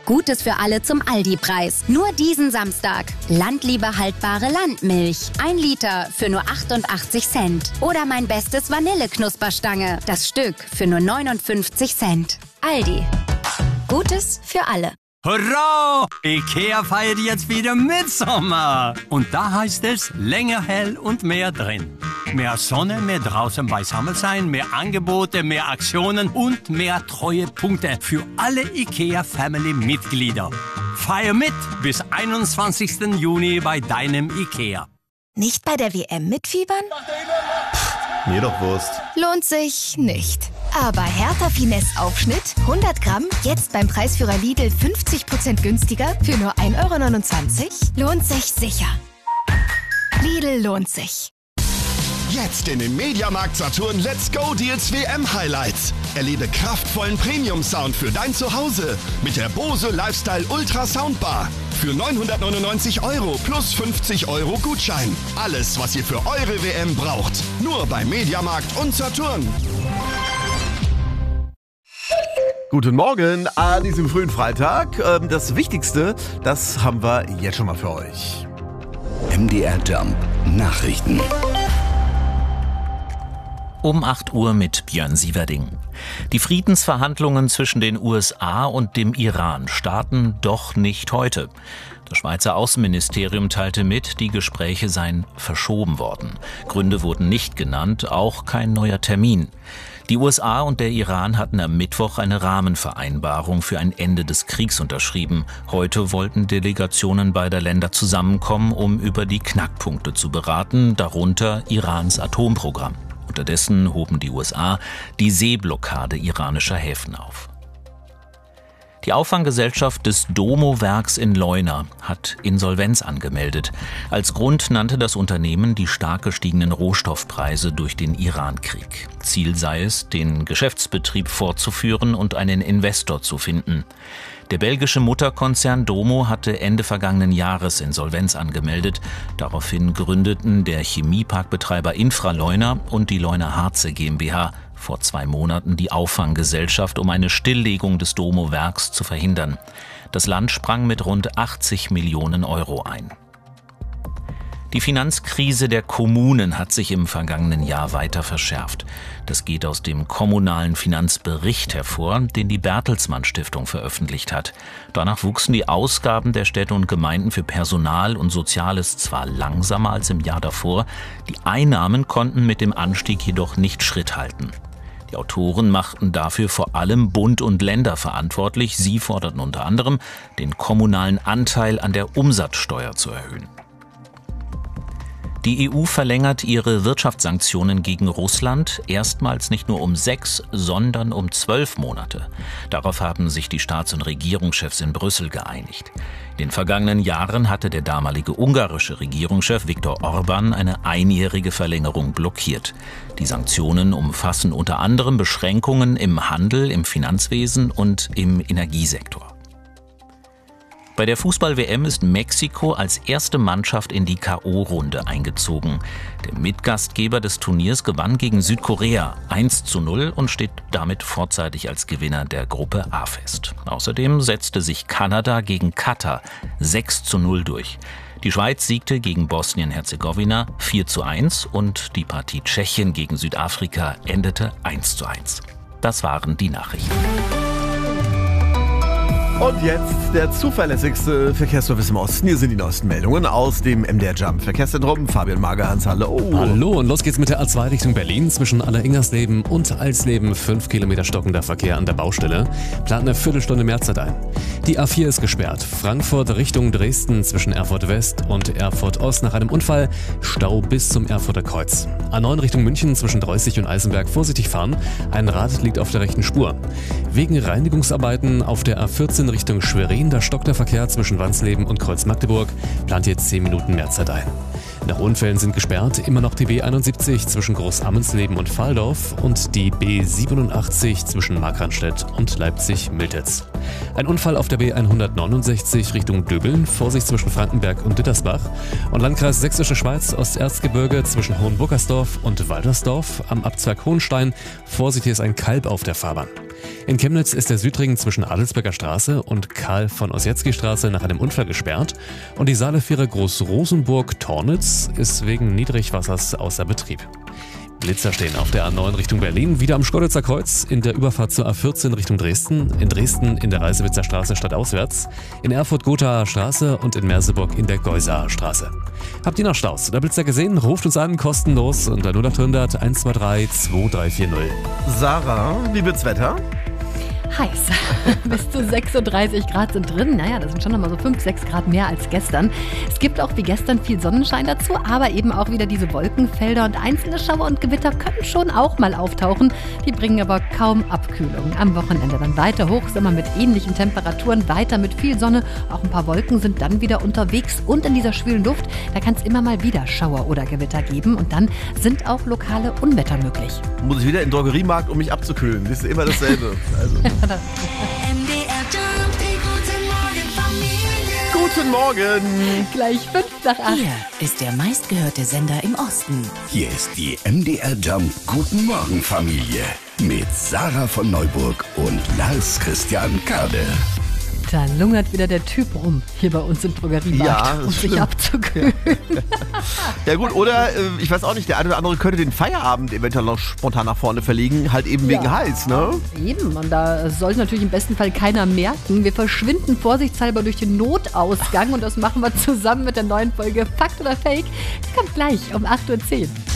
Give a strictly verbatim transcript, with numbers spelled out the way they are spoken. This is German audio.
Gutes für alle zum Aldi-Preis. Nur diesen Samstag. Landliebe haltbare Landmilch. Ein Liter für nur achtundachtzig Cent. Oder mein bestes Vanilleknusperstange. Das Stück für nur neunundfünfzig Cent. Aldi. Gutes für alle. Hurra! IKEA feiert jetzt wieder Mitsommer. Und da heißt es länger hell und mehr drin. Mehr Sonne, mehr draußen beisammen sein, mehr Angebote, mehr Aktionen und mehr Treuepunkte für alle IKEA-Family-Mitglieder. Feier mit bis einundzwanzigsten Juni bei deinem IKEA. Nicht bei der W M mitfiebern? Pff, mir doch Wurst. Lohnt sich nicht. Aber Hertha Finesse Aufschnitt hundert Gramm, jetzt beim Preisführer Lidl fünfzig Prozent günstiger für nur ein Euro neunundzwanzig? Lohnt sich sicher. Lidl lohnt sich. Jetzt in den Mediamarkt Saturn Let's Go Deals W M Highlights. Erlebe kraftvollen Premium-Sound für dein Zuhause mit der Bose Lifestyle Ultra Soundbar. Für neunhundertneunundneunzig Euro plus fünfzig Euro Gutschein. Alles, was ihr für eure W M braucht. Nur bei Mediamarkt und Saturn. Guten Morgen an diesem frühen Freitag. Das Wichtigste, das haben wir jetzt schon mal für euch. M D R Jump Nachrichten. Um acht Uhr mit Björn Sieverding. Die Friedensverhandlungen zwischen den U S A und dem Iran starten doch nicht heute. Das Schweizer Außenministerium teilte mit, die Gespräche seien verschoben worden. Gründe wurden nicht genannt, auch kein neuer Termin. Die U S A und der Iran hatten am Mittwoch eine Rahmenvereinbarung für ein Ende des Kriegs unterschrieben. Heute wollten Delegationen beider Länder zusammenkommen, um über die Knackpunkte zu beraten, darunter Irans Atomprogramm. Unterdessen hoben die U S A die Seeblockade iranischer Häfen auf. Die Auffanggesellschaft des Domo-Werks in Leuna hat Insolvenz angemeldet. Als Grund nannte das Unternehmen die stark gestiegenen Rohstoffpreise durch den Iran-Krieg. Ziel sei es, den Geschäftsbetrieb fortzuführen und einen Investor zu finden. Der belgische Mutterkonzern Domo hatte Ende vergangenen Jahres Insolvenz angemeldet. Daraufhin gründeten der Chemieparkbetreiber Infraleuna und die Leuna Harze GmbH vor zwei Monaten die Auffanggesellschaft, um eine Stilllegung des Domo-Werks zu verhindern. Das Land sprang mit rund achtzig Millionen Euro ein. Die Finanzkrise der Kommunen hat sich im vergangenen Jahr weiter verschärft. Das geht aus dem kommunalen Finanzbericht hervor, den die Bertelsmann Stiftung veröffentlicht hat. Danach wuchsen die Ausgaben der Städte und Gemeinden für Personal und Soziales zwar langsamer als im Jahr davor, die Einnahmen konnten mit dem Anstieg jedoch nicht Schritt halten. Die Autoren machten dafür vor allem Bund und Länder verantwortlich. Sie forderten unter anderem, den kommunalen Anteil an der Umsatzsteuer zu erhöhen. Die E U verlängert ihre Wirtschaftssanktionen gegen Russland erstmals nicht nur um sechs, sondern um zwölf Monate. Darauf haben sich die Staats- und Regierungschefs in Brüssel geeinigt. In den vergangenen Jahren hatte der damalige ungarische Regierungschef Viktor Orbán eine einjährige Verlängerung blockiert. Die Sanktionen umfassen unter anderem Beschränkungen im Handel, im Finanzwesen und im Energiesektor. Bei der Fußball-W M ist Mexiko als erste Mannschaft in die K O-Runde eingezogen. Der Mitgastgeber des Turniers gewann gegen Südkorea eins zu null und steht damit vorzeitig als Gewinner der Gruppe A fest. Außerdem setzte sich Kanada gegen Katar sechs zu null durch. Die Schweiz siegte gegen Bosnien-Herzegowina vier zu eins und die Partie Tschechien gegen Südafrika endete eins zu eins. Das waren die Nachrichten. Und jetzt der zuverlässigste Verkehrsservice im Osten. Hier sind die neuesten Meldungen aus dem M D R Jump Verkehrszentrum. Fabian Magerhans, hallo. Hallo und los geht's mit der A zwei Richtung Berlin. Zwischen Alleringersleben und Alsleben fünf Kilometer stockender Verkehr an der Baustelle. Plant eine Viertelstunde mehr Zeit ein. Die A vier ist gesperrt. Frankfurt Richtung Dresden zwischen Erfurt West und Erfurt Ost nach einem Unfall. Stau bis zum Erfurter Kreuz. A neun Richtung München zwischen Dreußig und Eisenberg vorsichtig fahren. Ein Rad liegt auf der rechten Spur. Wegen Reinigungsarbeiten auf der A vierzehn Richtung Schwerin, da stockt der Verkehr zwischen Wansleben und Kreuz Magdeburg, plant jetzt zehn Minuten mehr Zeit ein. Nach Unfällen sind gesperrt immer noch die B einundsiebzig zwischen Großammensleben und Valdorf und die B siebenundachtzig zwischen Markranstädt und Leipzig-Miltitz. Ein Unfall auf der B hundertneunundsechzig Richtung Döbeln, Vorsicht zwischen Frankenberg und Dittersbach und Landkreis Sächsische Schweiz, Osterzgebirge zwischen Hohenburgersdorf und Waltersdorf am Abzweig Hohenstein, Vorsicht, hier ist ein Kalb auf der Fahrbahn. In Chemnitz ist der Südring zwischen Adelsberger Straße und Karl von Ossietzky Straße nach einem Unfall gesperrt und die Saalefähre Groß-Rosenburg-Tornitz ist wegen Niedrigwassers außer Betrieb. Blitzer stehen auf der A neun Richtung Berlin, wieder am Schkeuditzer Kreuz, in der Überfahrt zur A vierzehn Richtung Dresden, in Dresden in der Reisewitzer Straße stadtauswärts, in Erfurt Gothaer Straße und in Merseburg in der Geusaer Straße. Habt ihr noch Staus oder Blitzer gesehen? Ruft uns an, kostenlos unter null acht hundert eins zwei drei zwei drei vier null. Sarah, wie wird's Wetter? Heiß. Bis zu sechsunddreißig Grad sind drin. Naja, das sind schon nochmal so fünf, sechs Grad mehr als gestern. Es gibt auch wie gestern viel Sonnenschein dazu, aber eben auch wieder diese Wolkenfelder und einzelne Schauer und Gewitter können schon auch mal auftauchen. Die bringen aber kaum Abkühlung. Am Wochenende dann weiter Hochsommer mit ähnlichen Temperaturen, weiter mit viel Sonne. Auch ein paar Wolken sind dann wieder unterwegs und in dieser schwülen Luft, da kann es immer mal wieder Schauer oder Gewitter geben und dann sind auch lokale Unwetter möglich. Muss ich wieder in den Drogeriemarkt, um mich abzukühlen. Das ist immer dasselbe. Also. M D R Jump, die Guten Morgen! Gleich fünf nach acht. Hier ist der meistgehörte Sender im Osten. Hier ist die M D R Jump Guten Morgen Familie mit Sarah von Neuburg und Lars Christian Kade. Da lungert wieder der Typ rum, hier bei uns im Drogeriemarkt, Ja, das um ist sich schlimm. abzukühlen. Ja gut, oder äh, ich weiß auch nicht, der eine oder andere könnte den Feierabend eventuell noch spontan nach vorne verlegen, halt eben wegen Ja. heiß, ne? Eben, und da sollte natürlich im besten Fall keiner merken. Wir verschwinden vorsichtshalber durch den Notausgang und das machen wir zusammen mit der neuen Folge Fakt oder Fake. Die kommt gleich um acht Uhr zehn.